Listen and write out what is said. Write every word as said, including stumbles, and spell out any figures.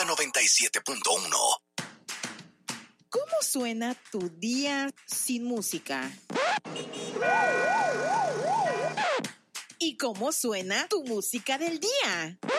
Mega noventa y siete punto uno. ¿Cómo suena tu día sin música? ¿Y cómo suena tu música del día?